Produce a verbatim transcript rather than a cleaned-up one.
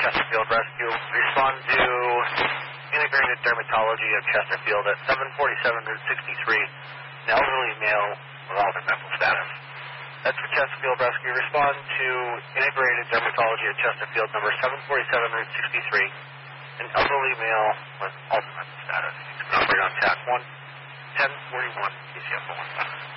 Chesterfield Rescue. Respond to Integrated Dermatology of Chesterfield at seven forty-seven Route sixty-three, an elderly male without their mental status. That's for Chesterfield Rescue. Respond to Integrated Dermatology of Chesterfield, number seven forty-seven Route sixty-three, an elderly male with altered mental status. He's going to operate on T A C one ten forty-one, P C F one.